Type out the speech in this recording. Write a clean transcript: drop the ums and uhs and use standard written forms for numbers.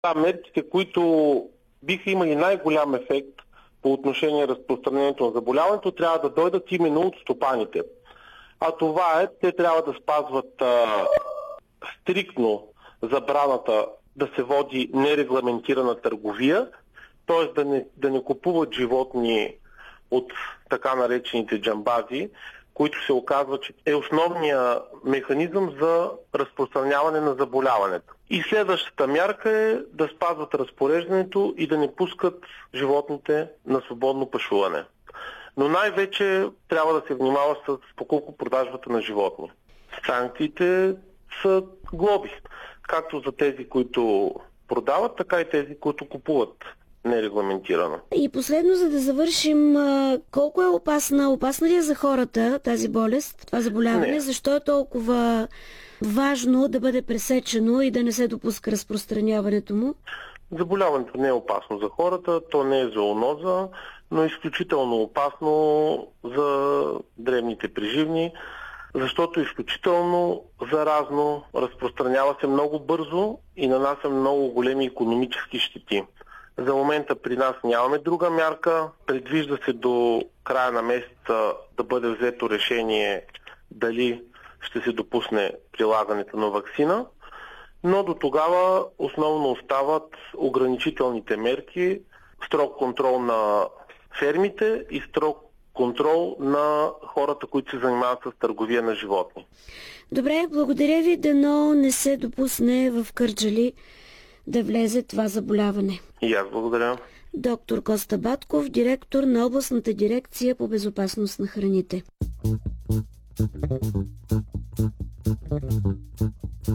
Мерките, които биха имали най-голям ефект по отношение разпространението на заболяването, трябва да дойдат именно от стопаните. А това е, те трябва да спазват стриктно забраната да се води нерегламентирана търговия, т.е. да не купуват животни от така наречените джамбази, които се оказва, че е основният механизъм за разпространяване на заболяването. И следващата мярка е да спазват разпореждането и да не пускат животните на свободно пъшуване. Но най-вече трябва да се внимава с покупко-продажбата на животни. Санкциите са глоби, както за тези, които продават, така и тези, които купуват нерегламентирано. И последно, за да завършим, колко е опасна? Опасна ли е за хората тази болест, това заболяване? Не. Защо е толкова важно да бъде пресечено и да не се допуска разпространяването му? Заболяването не е опасно за хората, то не е зооноза, но е изключително опасно за дребните преживни, защото е изключително заразно, разпространява се много бързо и нанася много големи икономически щети. За момента при нас нямаме друга мярка. Предвижда се до края на месеца да бъде взето решение дали ще се допусне прилагането на ваксина, но до тогава основно остават ограничителните мерки, строг контрол на фермите и строг контрол на хората, които се занимават с търговия на животни. Добре, благодаря ви, дано не се допусне в Кърджали да влезе това заболяване. И аз благодаря. Доктор Коста Батков, директор на областната дирекция по безопасност на храните.